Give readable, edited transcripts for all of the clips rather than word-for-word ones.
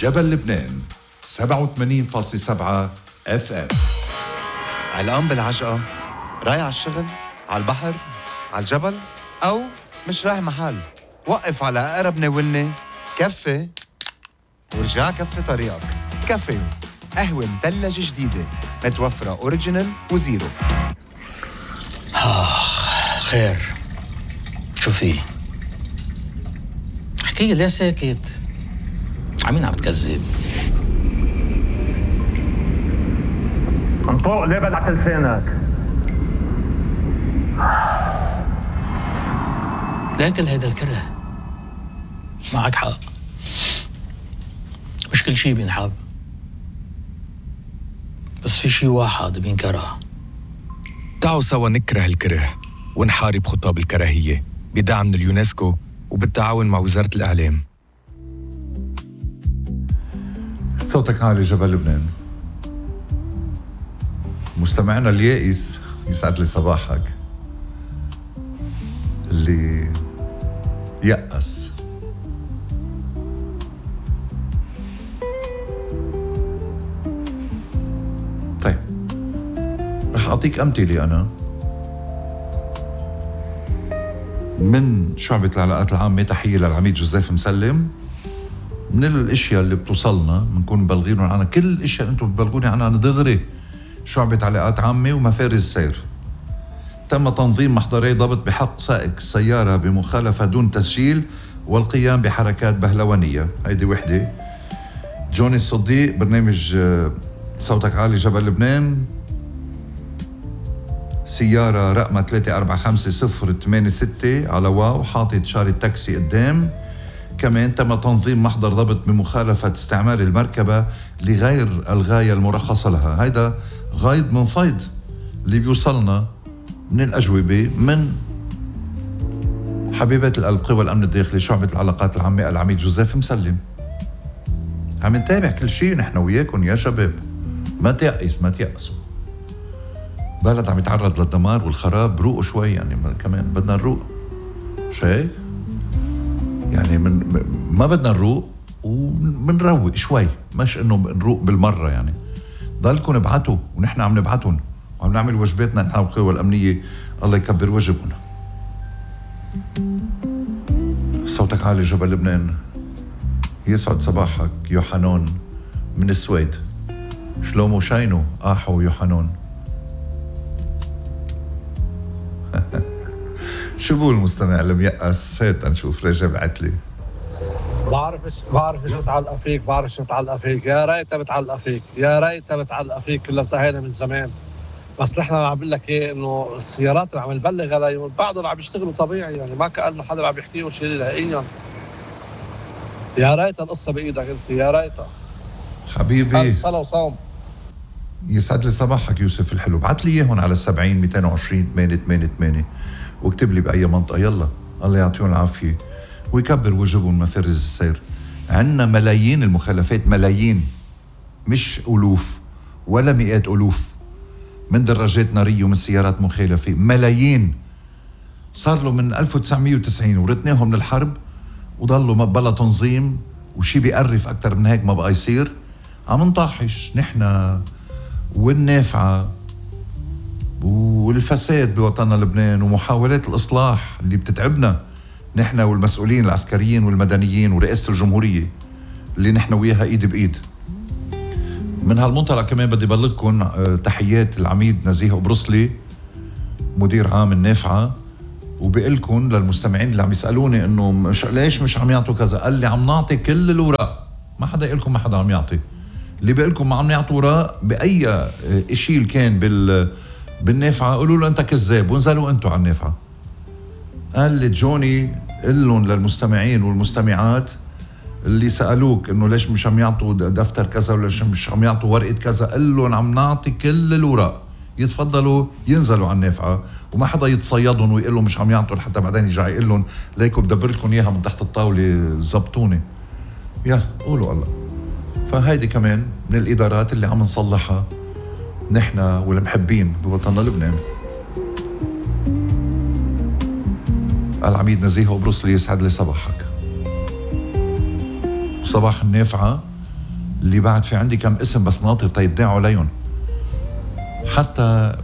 جبل لبنان 87.7 FM. علقان بالعجقة، رايح على الشغل، على البحر، على الجبل، أو مش رايح محل. وقف على أقرب ناولني كفي ورجع كفي طريقك. كافيو، قهوة مثلجة جديدة متوفرة أوريجينال وزيرو. خير، شو في؟ احكي لي ليه ساكت؟ عمين عم تكذب؟ انطق ليه بدعك لسانك؟ لاكل هيدا الكره. معك حق، مش كل شي بينحب، بس في شي واحد بينكره. تعالوا سوا نكره الكره ونحارب خطاب الكراهية بدعم من اليونسكو وبالتعاون مع وزارة الإعلام. صوتك عالي جبل لبنان. مستمعنا اليائس يسعد لي صباحك، اللي يأس. طيب رح أعطيك أمثلة أنا من شعبة العلاقات العامة. تحية للعميد جوزيف مسلم. من الاشياء اللي بتوصلنا بنكون مبلغين عنها، كل الاشياء اللي انتم بتبلغوني عنها انا دغري. شعبة علاقات عامة ومفارز سير. تم تنظيم محضري ضبط بحق سائق السيارة بمخالفة دون تسجيل والقيام بحركات بهلوانية. هيدي وحدة. جوني الصديق، برنامج صوتك عالي جبل لبنان. سيارة رقمها 345086 على واو، حاطط شارة تاكسي قدام. كمان تم تنظيم محضر ضبط بمخالفة استعمال المركبة لغير الغاية المرخصة لها. هيدا غايد من فيض اللي بيوصلنا من الأجوبة من حبيبات القلب قوى الأمن الداخلي شعبة العلاقات العامة العميد جوزيف مسلم. عم نتابع كل شيء نحن وياكم يا شباب، ما تيأس، ما تيأسوا. بلد عم يتعرض للدمار والخراب، روقوا شوي يعني، كمان بدنا نروق. مش هيك؟ يعني ما بدنا نروق ومنروق شوي، مش انه نروق بالمرة يعني. ضلكم ابعتوا ونحن عم نبعتهم وعم نعمل واجباتنا نحن والقوى الأمنية. الله يكبر وجهكم. صوتك عالي جبل لبنان. يسعد صباحك يوحنون من السويد. شلومو شاينو آحو يوحنون. شو بقول المستمع اللي ميأس؟ هات نشوف. رجع بعتلي. بعرف مش متعلقة فيك، بعرف شو متعلقة فيك. يا ريتها متعلقة فيك، يا ريتها متعلقة فيك. كلها انتهينا من زمان. بس نحن عم بقول لك ايه، انه السيارات اللي عم نبلغ عليهم بعضهم عم يشتغلوا طبيعي، يعني ما كأنه حدا عم يحكيه شيء نهائيا. يا ريتها القصة بإيدك انت، يا ريتها حبيبي. صلاة وصوم. يسعد لي صباحك يوسف الحلو. بعت لي اياهم على 70-220-888 واكتب لي بأي منطقة. يلا الله يعطيهم العافية ويكبر وجههم مفارز السير. عنا ملايين المخالفات، ملايين، مش ألوف ولا مئات ألوف من دراجات نارية ومن سيارات مخالفة. ملايين. صار له من 1990 ورثناهم من الحرب وضلوا بلا تنظيم، وشي بيقرف أكتر من هيك ما بقى يصير. عم نطاحش نحن والنافعة والفساد بوطننا لبنان ومحاولات الإصلاح اللي بتتعبنا نحن والمسؤولين العسكريين والمدنيين ورئاسة الجمهورية اللي نحن وياها إيد بإيد. من هالمنطلق كمان بدي بلغكم تحيات العميد نزيه أبرصلي مدير عام النافعة، وبقلكم للمستمعين اللي عم يسألوني إنه ليش مش عم يعطوا كذا، قال لي عم نعطي كل الوراق. ما حدا يقلكم ما حدا عم يعطي. اللي بقلكم ما عم يعطوا وراق بأي إشي كان بالنافعة قولوا له أنت كذاب وانزلوا أنتوا على النافعة. قال لي جوني قل لهم للمستمعين والمستمعات اللي سألوك إنه ليش مش عم يعطوا دفتر كذا ولا ليش مش عم يعطوا ورقة كذا، قل لهم عم نعطي كل الوراق، يتفضلوا ينزلوا على النافعة وما حدا يتصيدهم ويقول لهم مش عم يعطوا لحتى بعدين يرجع يقول لهم ليكو بدبر لكم إياها من تحت الطاولة زبطوني. يلا قولوا الله. فهيدي كمان من الإدارات اللي عم نصلحها نحن والمحبين بوطننا لبنان. العميد نزيه أبرصلي يسعد لي صباحك. صباح النافعة اللي بعد في عندي كم اسم بس ناطر تيدعوا عليهم، حتى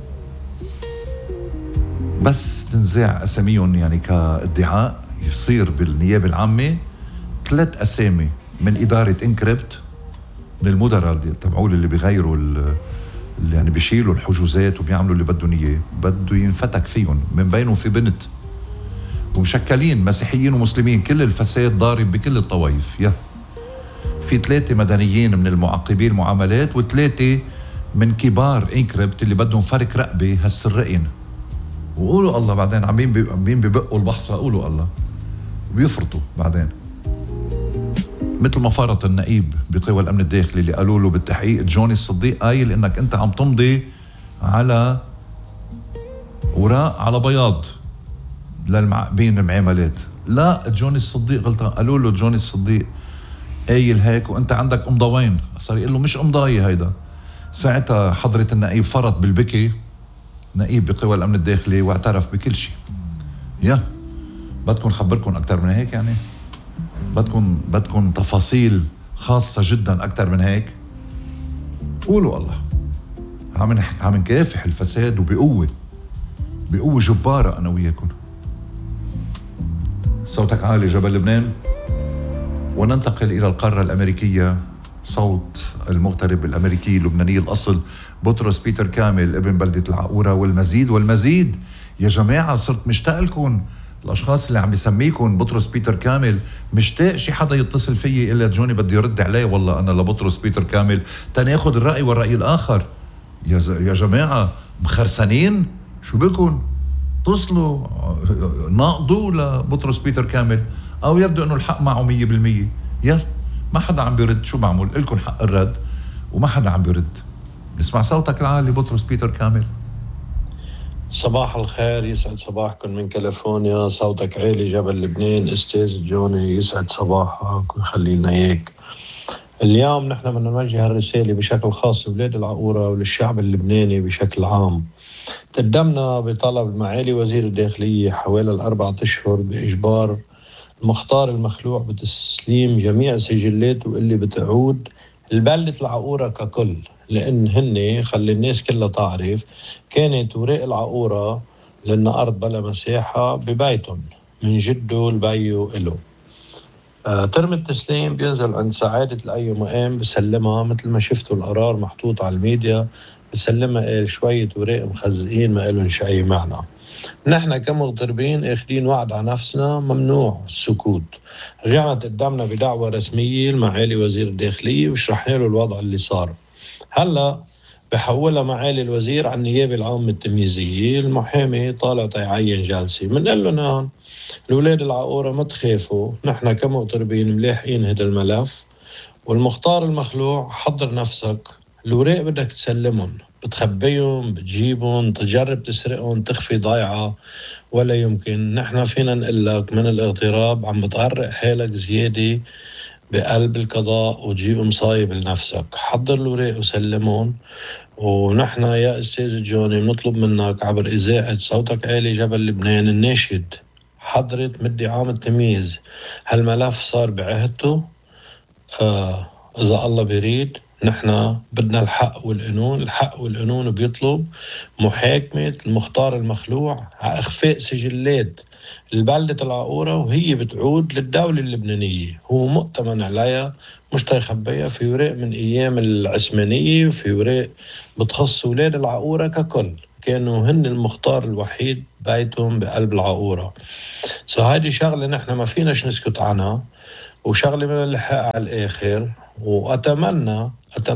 بس تنزع اساميهم يعني كادعاء يصير بالنيابه العامه 3 اسامي من اداره انكريبت، من المدراء تبعول اللي بيغيروا اللي يعني بيشيلوا الحجوزات وبيعملوا اللي بدهم اياه، بده ينفتك فيهم. من بينهم في بنت، ومشكلين مسيحيين ومسلمين، كل الفساد ضارب بكل الطوائف. في 3 مدنيين من المعقبين المعاملات، و3 من كبار انكريبت اللي بدهم فرق رقبه هالسرقين. وقولوا الله بعدين عمين ببقوا البحصه، قولوا الله بيفرطوا بعدين، مثل ما فرط النقيب بقوى الامن الداخلي اللي قالوا له بالتحقيق جوني الصديق قايل انك انت عم تمضي على اوراق على بياض للمعاقبين المعاملات. لا، جوني الصديق غلطان. قالوا له جوني الصديق قايل هيك وانت عندك امضاوين. صار يقول له مش امضاي هيدا. ساعتها حضرة النقيب فرط بالبكي، نقيب بقوى الامن الداخلي، واعترف بكل شيء. بدكم خبركم اكثر من هيك؟ يعني بدكم تفاصيل خاصة جدا اكثر من هيك؟ قولوا الله. عم نكافح الفساد وبقوة جبارة انا وياكم. صوتك عالي جبل لبنان. وننتقل إلى القارة الأمريكية. صوت المغترب الأمريكي اللبناني الأصل بطرس بيتر كامل ابن بلدة العقورة. والمزيد يا جماعة، صرت مشتاق لكم. الأشخاص اللي عم بيسميكم بطرس بيتر كامل، مشتاق شي حدا يتصل فيي إلا جوني بدي يرد عليه. والله أنا لبطرس بيتر كامل تناخد الرأي والرأي الآخر. يا جماعة مخرسانين، شو بكم؟ اتصلوا ناقضوا لبطرس بيتر كامل، او يبدو انه الحق معه 100%. ما حدا عم بيرد. شو بعمل؟ إلكن حق الرد وما حدا عم بيرد. نسمع صوتك العالي بطرس بيتر كامل. صباح الخير، يسعد صباحكم من كاليفورنيا. صوتك عالي جبل لبنان. استاذ جوني يسعد صباحك ويخلي لنا اياك. اليوم نحن بدنا نوجه الرسالة بشكل خاص لولاد العقورة وللشعب اللبناني بشكل عام. تقدمنا بطلب معالي وزير الداخلية حوالي 4 أشهر بإجبار المختار المخلوع بتسليم جميع سجلاته اللي بتعود البلدة العقورة ككل، لأن هن خلي الناس كلها تعرف كانت وراق العقورة لأن أرض بلا مساحة ببيتهم من جده لبيه إله. ترم التسليم بينزل عند سعادة الأي مقام بسلمها مثل ما شفتوا القرار محطوط على الميديا، بسلمها قال شوية وراق مخزقين ما إلهم شي معنى. نحن كمغتربين اخدين وعد على نفسنا ممنوع السكوت. رجعنا تقدمنا بدعوة رسمية لمعالي وزير الداخلية وشرحنا له الوضع اللي صار. هلا بحولها معالي الوزير على النيابة العامة التمييزية. المحامي طالع تيعين جلسة. منقول له نعم الولاد العقورة ما تخافوا، نحن كمغتربين ملاحقين هذا الملف، والمختار المخلوع حضر نفسك. الوراق بدك تسلمهم، بتخبيهم، بتجيبهم، تجرب تسرقهم، تخفي ضايعة ولا يمكن. نحن فينا نقلك من الاغتراب عم بتغرق حالك زيادة بقلب القضاء وتجيب مصايب لنفسك. حضر الوراق وسلمهم. ونحن يا أستاذ جوني نطلب منك عبر إذاعة صوتك عالي جبل لبنان الناشد حضرة مدي عام التمييز هالملف صار بعهدته. إذا الله بيريد نحن بدنا الحق والقانون. الحق والقانون بيطلب محاكمة المختار المخلوع على إخفاء سجلات البلدة العقورة وهي بتعود للدولة اللبنانية. هو مؤتمن عليها مش تيخبيها. في وراق من أيام العثمانية وفي وراق بتخص ولاد العقورة ككل، كانوا هن المختار الوحيد بيتهم بقلب العقورة. هذه شغلة نحن ما فيناش نسكت عنها، وشغلة من اللحق على الآخر. وأتمنى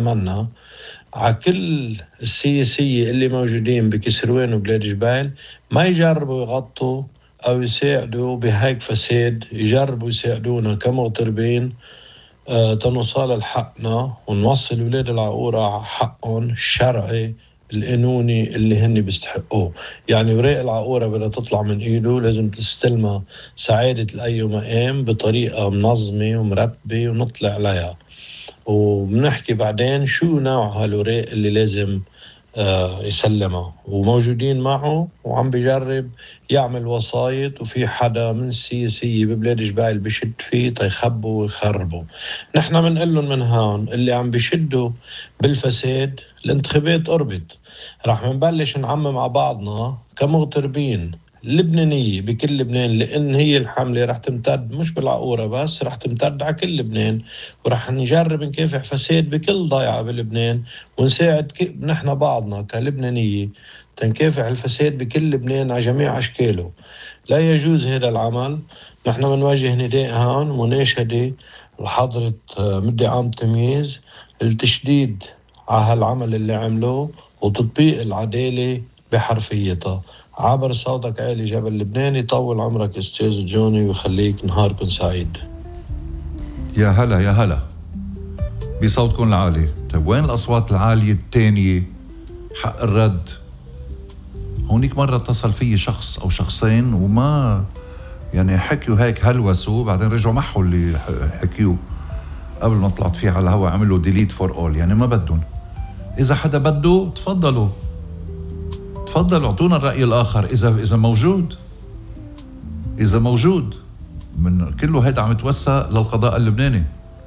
على كل السياسية اللي موجودين بكسروان وبلاد جبال ما يجربوا يغطوا أو يساعدوا بهيك فساد. يجربوا يساعدونا كمغتربين تنوصل لحقنا ونوصل ولاد العقورة حقهم الشرعي القانوني اللي هن بيستحقوه. يعني وراق العقورة بدها تطلع من ايده لازم تستلمها سعادة الأي مقام بطريقة منظمة ومرتبة ونطلع عليها. وبنحكي بعدين شو نوع هالوراق اللي لازم يسلمها، وموجودين معه وعم بجرب يعمل وسايط، وفي حدا من السياسية ببلاد جبال بشد فيه تيخبوا ويخربوا. نحن منقول لهم من هون اللي عم بشدوا بالفساد الانتخابات قربت، رح منبلش نعمم على بعضنا كمغتربين لبنانية بكل لبنان، لأن هي الحملة رح تمتد مش بالعقورة بس، رح تمتد على كل لبنان، ورح نجرب نكافح فساد بكل ضيعة بلبنان، ونساعد نحن بعضنا كلبنانية تنكافح الفساد بكل لبنان على جميع أشكاله. لا يجوز هذا العمل. نحن منواجه نداء هون مناشدة لحضرة مدي عام تمييز التشديد على هالعمل اللي عملوه وتطبيق العدالة بحرفيتها. عبر صوتك عالي جبل لبنان. يطول عمرك استاذ جوني ويخليك نهاركم سعيد. يا هلا يا هلا بصوتكم العالي. طيب وين الأصوات العالية التانية حق الرد؟ هونيك مرة اتصل فيي شخص أو شخصين وما يعني حكيوا هيك هلوسوا، بعدين رجعوا محوا اللي حكيوا قبل ما طلعت فيه على الهواء، عملوا ديليت فور اول، يعني ما بدهم. إذا حدا بده تفضلوا اعطونا الرأي الآخر إذا موجود، إذا موجود. من كله هيدا عم يتوسع للقضاء اللبناني.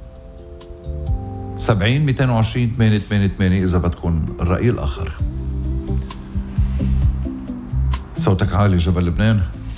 70-220-888 إذا بدكم الرأي الآخر. صوتك عالي جبل لبنان.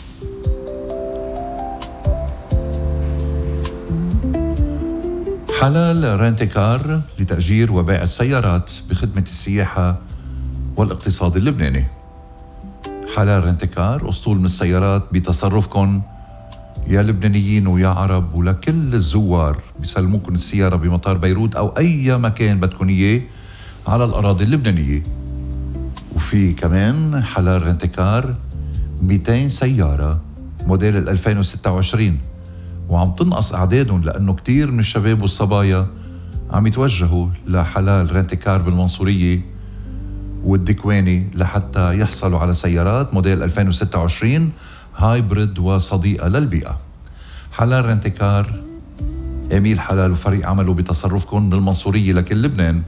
حلال رنتكار لتأجير وبيع السيارات بخدمة السياحة والاقتصاد اللبناني. حلال رنتكار أسطول من السيارات بتصرفكم يا لبنانيين ويا عرب، ولكل الزوار بيسلموكم السيارة بمطار بيروت أو أي مكان بدكم إياه على الأراضي اللبنانية. وفي كمان حلال رنتكار 200 سيارة موديل 2026 وعم تنقص أعدادهم، لأنه كتير من الشباب والصبايا عم يتوجهوا لحلال رنتكار بالمنصورية والدكواني لحتى يحصلوا على سيارات موديل 2026 هايبريد وصديقة للبيئة. حلال رنتكار أميل حلال وفريق عمله بتصرفكم بالمنصورية لكل لبنان.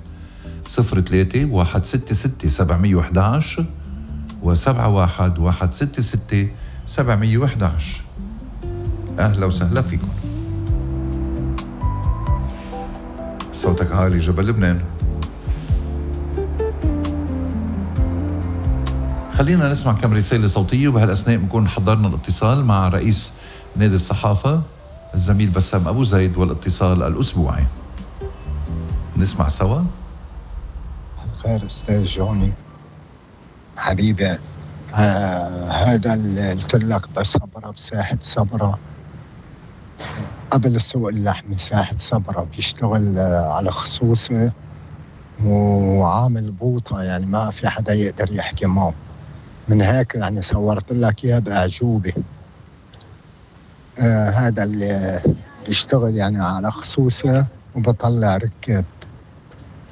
03-166-711 و71-166-711. أهلا وسهلا فيكم. صوتك عالي جبل لبنان. خلينا نسمع كم رسالة صوتية، وبهالأثناء بنكون حضرنا الاتصال مع رئيس نادي الصحافة الزميل بسام أبو زيد والاتصال الأسبوعي. نسمع سوا. الخير أستاذ جوني حبيبي. هذا اللي قلت لك بصبرة بساحة صبرة قبل السوق اللحمي، ساحة صبرة بيشتغل على خصوصه وعامل بوطة، يعني ما في حدا يقدر يحكي معه. من هيك يعني صورت لك اياه بأعجوبة. هذا اللي بيشتغل يعني على خصوصه وبطلع ركاب.